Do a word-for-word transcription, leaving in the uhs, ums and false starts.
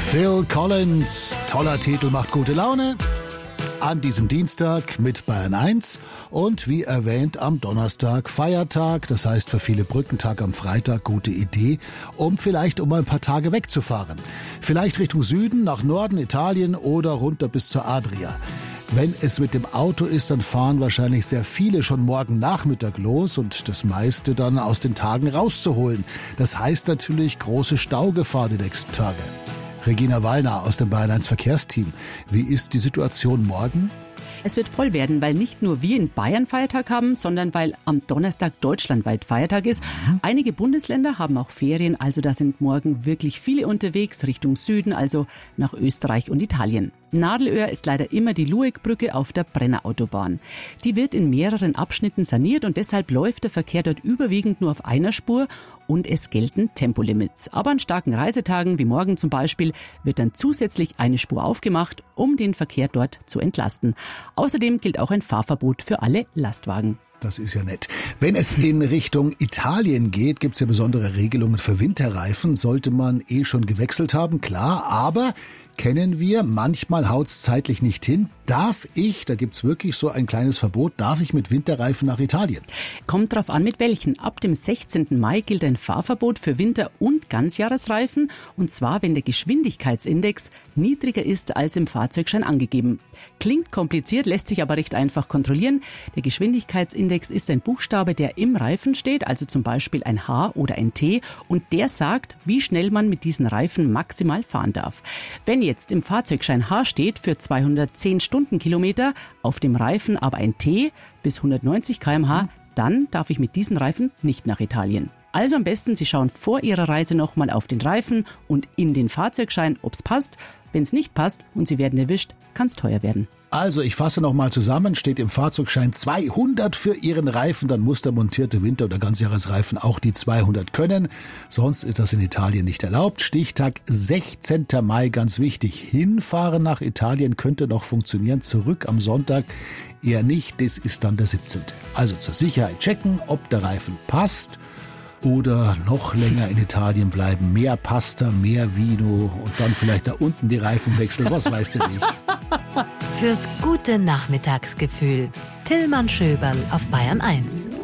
Phil Collins, toller Titel, macht gute Laune. An diesem Dienstag mit Bayern eins und wie erwähnt am Donnerstag Feiertag, das heißt für viele Brückentag am Freitag, gute Idee, um vielleicht um ein paar Tage wegzufahren. Vielleicht Richtung Süden, nach Norden, Italien oder runter bis zur Adria. Wenn es mit dem Auto ist, dann fahren wahrscheinlich sehr viele schon morgen Nachmittag los und das meiste dann aus den Tagen rauszuholen. Das heißt natürlich große Staugefahr die nächsten Tage. Regina Wallner aus dem Bayern eins Verkehrsteam. Wie ist die Situation morgen? Es wird voll werden, weil nicht nur wir in Bayern Feiertag haben, sondern weil am Donnerstag deutschlandweit Feiertag ist. Mhm. Einige Bundesländer haben auch Ferien, also da sind morgen wirklich viele unterwegs Richtung Süden, also nach Österreich und Italien. Nadelöhr ist leider immer die Luegbrücke auf der Brennerautobahn. Die wird in mehreren Abschnitten saniert und deshalb läuft der Verkehr dort überwiegend nur auf einer Spur und es gelten Tempolimits. Aber an starken Reisetagen, wie morgen zum Beispiel, wird dann zusätzlich eine Spur aufgemacht, um den Verkehr dort zu entlasten. Außerdem gilt auch ein Fahrverbot für alle Lastwagen. Das ist ja nett. Wenn es in Richtung Italien geht, gibt es ja besondere Regelungen für Winterreifen. Sollte man eh schon gewechselt haben, klar. Aber kennen wir, manchmal haut es zeitlich nicht hin. Darf ich, da gibt's wirklich so ein kleines Verbot, darf ich mit Winterreifen nach Italien? Kommt drauf an, mit welchen. Ab dem sechzehnten Mai gilt ein Fahrverbot für Winter- und Ganzjahresreifen. Und zwar, wenn der Geschwindigkeitsindex niedriger ist als im Fahrzeugschein angegeben. Klingt kompliziert, lässt sich aber recht einfach kontrollieren. Der Geschwindigkeitsindex ist ein Buchstabe, der im Reifen steht, also zum Beispiel ein H oder ein T. Und der sagt, wie schnell man mit diesen Reifen maximal fahren darf. Wenn jetzt im Fahrzeugschein H steht für zweihundertzehn Stundenkilometer, auf dem Reifen aber ein T bis hundertneunzig Kilometer pro Stunde, dann darf ich mit diesen Reifen nicht nach Italien. Also am besten, Sie schauen vor Ihrer Reise nochmal auf den Reifen und in den Fahrzeugschein, ob's passt. Wenn es nicht passt und Sie werden erwischt, kann es teuer werden. Also ich fasse nochmal zusammen, steht im Fahrzeugschein zweihundert für Ihren Reifen, dann muss der montierte Winter- oder Ganzjahresreifen auch die zweihundert können. Sonst ist das in Italien nicht erlaubt. Stichtag sechzehnten Mai, ganz wichtig. Hinfahren nach Italien könnte noch funktionieren, zurück am Sonntag eher nicht, das ist dann der siebzehnte Also zur Sicherheit checken, ob der Reifen passt. Oder noch länger in Italien bleiben. Mehr Pasta, mehr Vino und dann vielleicht da unten die Reifen wechseln. Was weißt du nicht? Fürs gute Nachmittagsgefühl. Tillmann Schöberl auf Bayern eins.